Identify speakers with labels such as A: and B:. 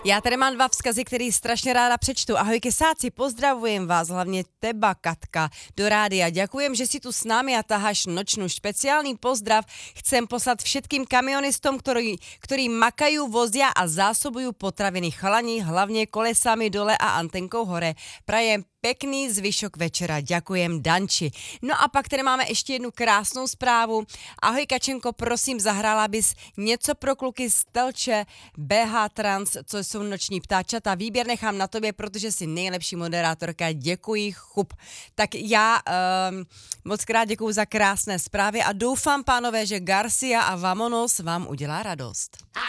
A: Já tady mám dva vzkazy, který strašně ráda přečtu. Ahoj kesáci, pozdravujem vás, hlavně teba, Katka, do rádia. Ďakujem, že si tu s námi a taháš nočnú. Špeciálny pozdrav chcem poslať všetkým kamionistom, ktorí makajú, vozia a zásobujú potraviny. Chalani, hlavne kolesami dole a antenkou hore. Prajem pekný zvyšok večera. Ďakujem, Danči. No a pak tady máme ještě jednu krásnou zprávu. Ahoj Kačenko, prosím, zahrála bys něco pro kluky z Telče, BH Trans, co jsou noční ptáčata. Výběr nechám na tobě, protože jsi nejlepší moderátorka. Děkuji, chup. Tak já moc krát děkuju za krásné zprávy a doufám, pánové, že Garcia a Vamonos vám udělá radost.